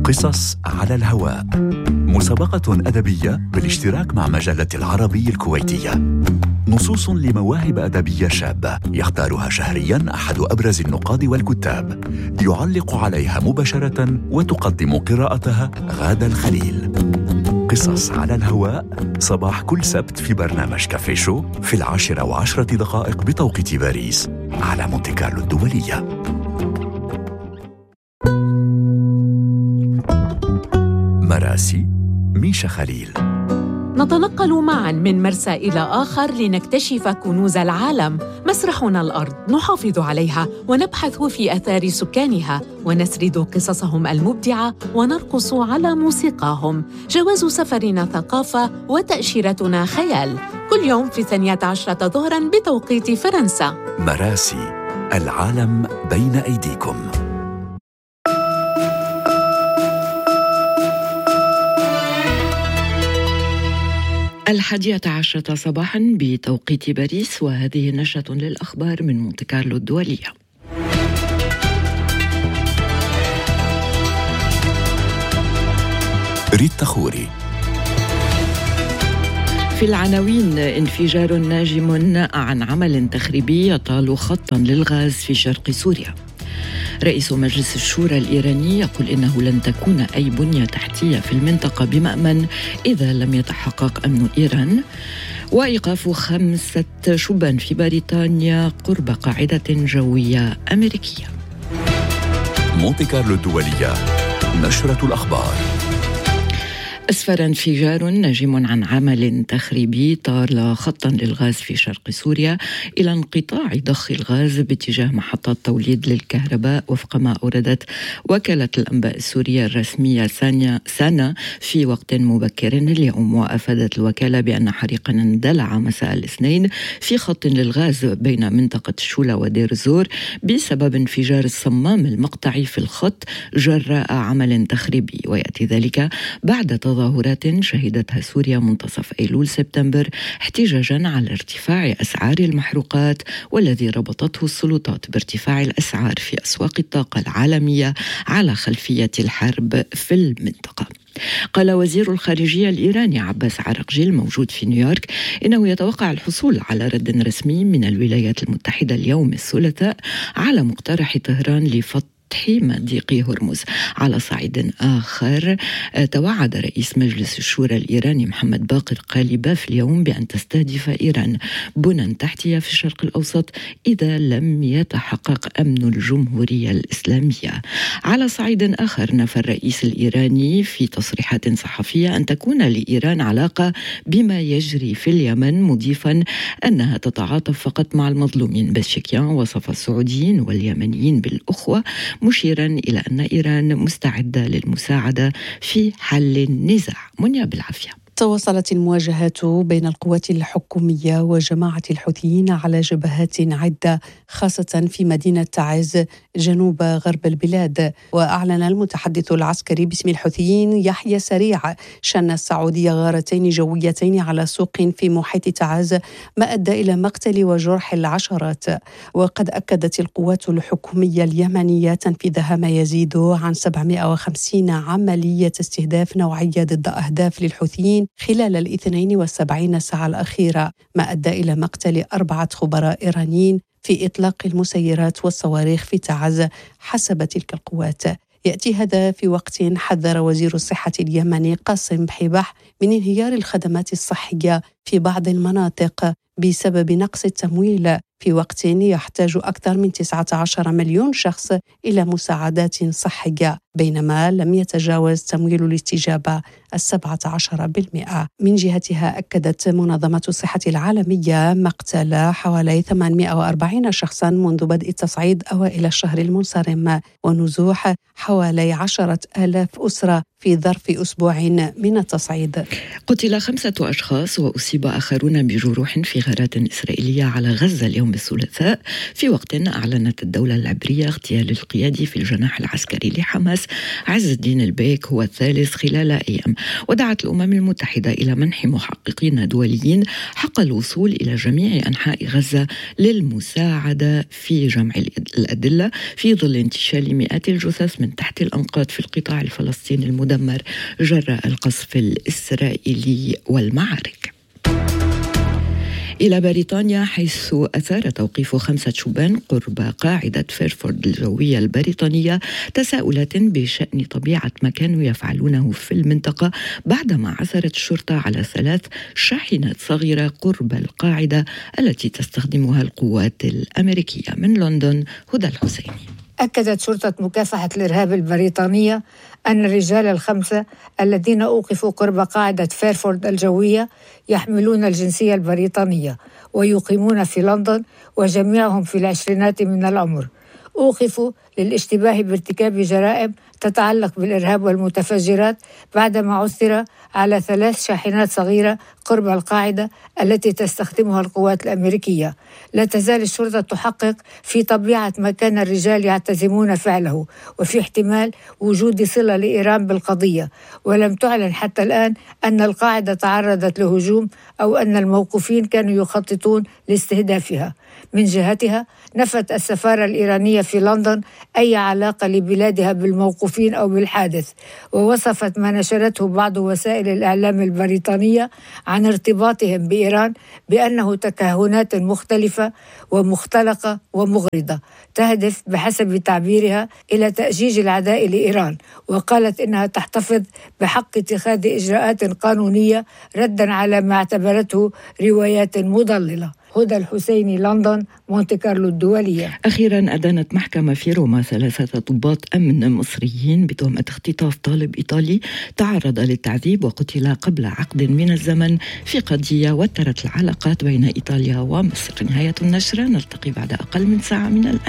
قصص على الهواء، مسابقة أدبية بالاشتراك مع مجلة العربي الكويتية. نصوص لمواهب أدبية شابة يختارها شهرياً أحد أبرز النقاد والكتاب، يعلق عليها مباشرة وتقدم قراءتها غادة الخليل. قصص على الهواء صباح كل سبت في برنامج كافي شو في 10:10 بتوقيت باريس على مونتي كارلو الدولية. مراسي ميشا خليل. نتنقل معاً من مرسى إلى آخر لنكتشف كنوز العالم. مسرحنا الأرض نحافظ عليها ونبحث في آثار سكانها ونسرد قصصهم المبدعة ونرقص على موسيقاهم. جواز سفرنا ثقافة وتأشيرتنا خيال. كل يوم في 12 ظهراً بتوقيت فرنسا. مراسي، العالم بين أيديكم. 11 صباحاً بتوقيت باريس، وهذه نشرة للأخبار من مونتي كارلو الدولية. ريتا خوري. في العناوين: انفجار ناجم عن عمل تخريبي يطال خطاً للغاز في شرق سوريا. رئيس مجلس الشورى الإيراني يقول إنه لن تكون أي بنية تحتية في المنطقة بمأمن إذا لم يتحقق أمن إيران. وإيقاف 5 شبان في بريطانيا قرب قاعدة جوية أمريكية. مونتي كارلو الدولية، نشرة الأخبار. أسفر انفجار ناجم عن عمل تخريبي طال خطاً للغاز في شرق سوريا إلى انقطاع ضخ الغاز باتجاه محطات توليد للكهرباء، وفق ما أوردت وكالة الأنباء السورية الرسمية سانا في وقت مبكر اليوم. وأفادت الوكالة بأن حريقاً اندلع مساء الاثنين في خط للغاز بين منطقة شولة ودير الزور بسبب انفجار الصمام المقطعي في الخط جراء عمل تخريبي. ويأتي ذلك بعد تظاهرات شهدتها سوريا منتصف أيلول سبتمبر احتجاجاً على ارتفاع أسعار المحروقات، والذي ربطته السلطات بارتفاع الأسعار في أسواق الطاقة العالمية على خلفية الحرب في المنطقة. قال وزير الخارجية الإيراني عباس عراقجي الموجود في نيويورك إنه يتوقع الحصول على رد رسمي من الولايات المتحدة اليوم الثلاثاء على مقترح طهران لفتح مضيق هرمز. على صعيد آخر، توعد رئيس مجلس الشورى الإيراني محمد باقر قالباف اليوم بأن تستهدف إيران بنى تحتية في الشرق الأوسط إذا لم يتحقق أمن الجمهورية الإسلامية. على صعيد آخر، نفى الرئيس الإيراني في تصريحات صحفية أن تكون لإيران علاقة بما يجري في اليمن، مضيفا أنها تتعاطف فقط مع المظلومين. بشكيان وصف السعوديين واليمنيين بالأخوة، مشيرا إلى أن إيران مستعدة للمساعدة في حل النزاع. منيا بالعافية. تواصلت المواجهات بين القوات الحكومية وجماعة الحوثيين على جبهات عدة، خاصة في مدينة تعز جنوب غرب البلاد. وأعلن المتحدث العسكري باسم الحوثيين يحيى سريع شن السعودية غارتين جويتين على سوق في محيط تعز، ما أدى إلى مقتل وجرح العشرات. وقد أكدت القوات الحكومية اليمنية تنفيذها ما يزيد عن 750 عملية استهداف نوعية ضد أهداف للحوثيين خلال 72 ساعة الأخيرة، ما أدى إلى مقتل 4 خبراء إيرانيين في إطلاق المسيرات والصواريخ في تعز حسب تلك القوات. يأتي هذا في وقت حذر وزير الصحة اليمني قاسم بحيبح من انهيار الخدمات الصحية في بعض المناطق بسبب نقص التمويل، في وقت يحتاج أكثر من 19 مليون شخص إلى مساعدات صحية، بينما لم يتجاوز تمويل الاستجابة 17%. من جهتها أكدت منظمة الصحة العالمية مقتل حوالي 840 شخصا منذ بدء التصعيد أوائل الشهر المنصرم، ونزوح حوالي 10,000 أسرة في ظرف أسبوع من التصعيد. قتل 5 أشخاص وأصيب آخرون بجروح في غارات إسرائيلية على غزة اليوم اليوم الثلاثاء، في وقت أعلنت الدولة العبرية اغتيال القيادي في الجناح العسكري لحماس عز الدين البيك هو الثالث خلال أيام. ودعت الأمم المتحدة إلى منح محققين دوليين حق الوصول إلى جميع أنحاء غزة للمساعدة في جمع الأدلة في ظل انتشال مئات الجثث من تحت الأنقاض في القطاع الفلسطيني المدمر جراء القصف الإسرائيلي والمعارك. إلى بريطانيا، حيث أثار توقيف 5 شبان قرب قاعدة فيرفورد الجوية البريطانية تساؤلات بشأن طبيعة ما كانوا يفعلونه في المنطقة بعدما عثرت الشرطة على 3 شاحنات صغيرة قرب القاعدة التي تستخدمها القوات الأمريكية. من لندن، هدى الحسيني. أكدت شرطة مكافحة الإرهاب البريطانية أن الرجال ال5 الذين أوقفوا قرب قاعدة فيرفورد الجوية يحملون الجنسية البريطانية ويقيمون في لندن، وجميعهم في العشرينات من العمر. أوقفوا للاشتباه بارتكاب جرائم تتعلق بالإرهاب والمتفجرات بعدما عثر على 3 شاحنات صغيرة قرب القاعدة التي تستخدمها القوات الأمريكية. لا تزال الشرطة تحقق في طبيعة ما كان الرجال يعتزمون فعله، وفي احتمال وجود صلة لإيران بالقضية، ولم تعلن حتى الآن أن القاعدة تعرضت لهجوم أو أن الموقوفين كانوا يخططون لاستهدافها. من جهتها، نفت السفارة الإيرانية في لندن أي علاقة لبلادها بالموقوفين أو بالحادث، ووصفت ما نشرته بعض وسائل الإعلام البريطانية عن ارتباطهم بإيران بأنه تكهنات مختلفة ومختلقة ومغرضة تهدف بحسب تعبيرها إلى تأجيج العداء لإيران، وقالت إنها تحتفظ بحق اتخاذ إجراءات قانونية ردا على ما اعتبرته روايات مضللة. هدى الحسيني، لندن، مونتي كارلو الدولية. أخيرا، أدانت محكمة في روما 3 ضباط أمن مصريين بتهمة اختطاف طالب إيطالي تعرض للتعذيب وقتل قبل عقد من الزمن في قضية وترت العلاقات بين إيطاليا ومصر. نهاية النشرة، نلتقي بعد أقل من ساعة من الآن.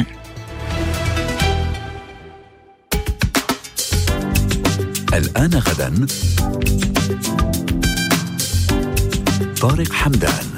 الآن غدا، طارق حمدان.